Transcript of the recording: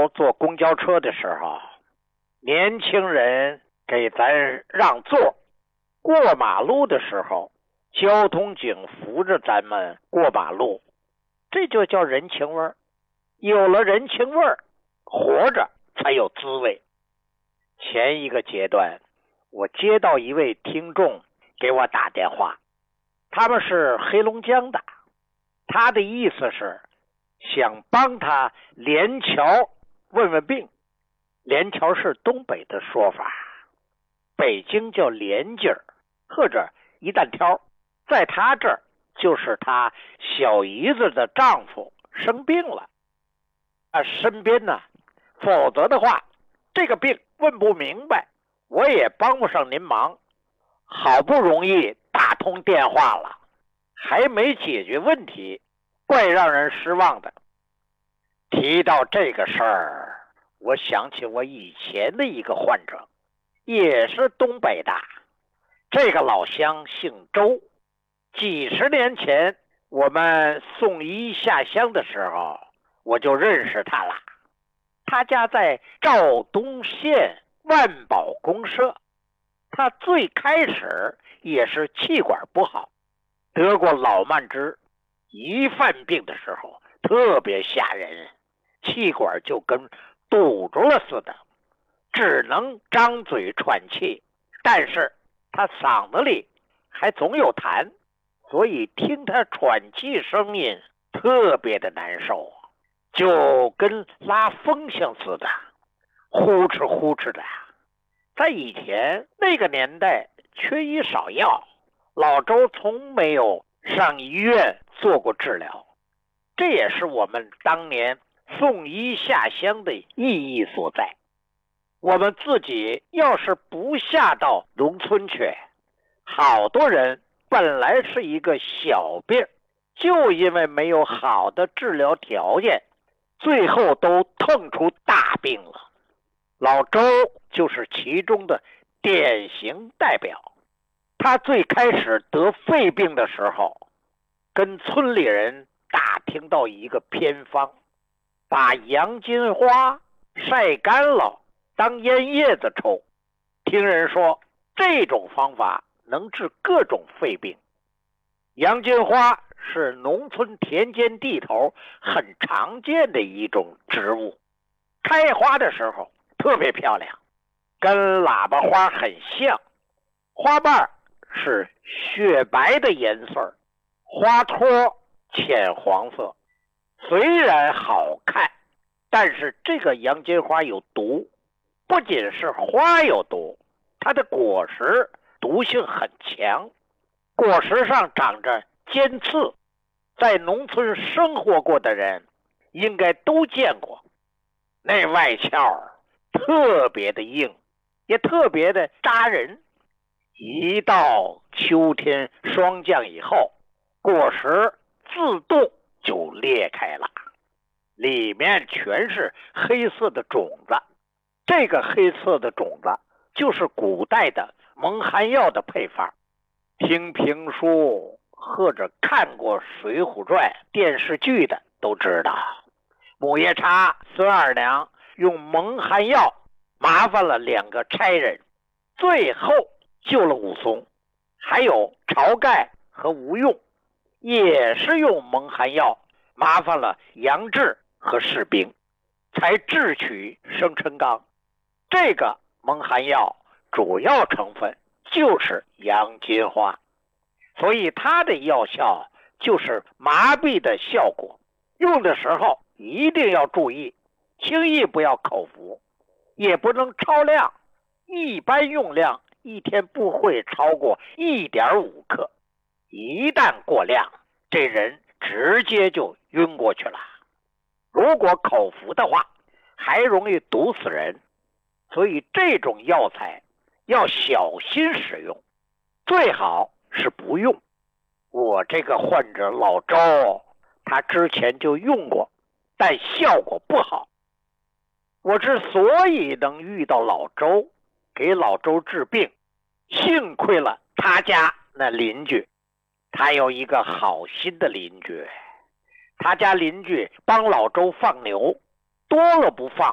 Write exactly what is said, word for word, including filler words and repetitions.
早坐公交车的时候，年轻人给咱让座，过马路的时候，交通警扶着咱们过马路，这就叫人情味儿。有了人情味儿，活着才有滋味。前一个阶段，我接到一位听众给我打电话，他们是黑龙江的，他的意思是想帮他连桥问问病。连桥是东北的说法，北京叫连襟儿或者一担挑，在他这儿就是他小姨子的丈夫生病了，啊，身边呢，否则的话这个病问不明白，我也帮不上您忙。好不容易打通电话了，还没解决问题，怪让人失望的。提到这个事儿，我想起我以前的一个患者，也是东北的，这个老乡姓周。几十年前我们送医下乡的时候，我就认识他了。他家在肇东县万宝公社，他最开始也是气管不好，得过老慢支，一犯病的时候特别吓人，气管就跟堵住了似的，只能张嘴喘气，但是他嗓子里还总有痰，所以听他喘气声音特别的难受，就跟拉风箱似的，呼哧呼哧的。在以前那个年代缺医少药，老周从没有上医院做过治疗，这也是我们当年送医下乡的意义所在。我们自己要是不下到农村去，好多人本来是一个小病，就因为没有好的治疗条件，最后都碰出大病了。老周就是其中的典型代表。他最开始得肺病的时候，跟村里人打听到一个偏方，把洋金花晒干了当烟叶子抽，听人说这种方法能治各种肺病。洋金花是农村田间地头很常见的一种植物，开花的时候特别漂亮，跟喇叭花很像，花瓣是雪白的颜色，花托浅黄色，虽然好看，但是这个洋金花有毒，不仅是花有毒，它的果实毒性很强，果实上长着尖刺，在农村生活过的人应该都见过。那外壳特别的硬，也特别的扎人，一到秋天霜降以后，果实自动就裂开了，里面全是黑色的种子。这个黑色的种子就是古代的蒙汗药的配方。听评书或者看过《水浒传》电视剧的都知道，母夜叉孙二娘用蒙汗药麻烦了两个差人，最后救了武松。还有晁盖和吴用也是用蒙汗药麻烦了杨志和士兵，才智取生辰纲。这个蒙汗药主要成分就是洋金花，所以它的药效就是麻痹的效果。用的时候一定要注意，轻易不要口服，也不能超量，一般用量一天不会超过 一点五 克，一旦过量，这人直接就晕过去了。如果口服的话，还容易毒死人，所以这种药材要小心使用，最好是不用。我这个患者老周，他之前就用过，但效果不好。我之所以能遇到老周，给老周治病，幸亏了他家那邻居。他有一个好心的邻居，他家邻居帮老周放牛，多了不放，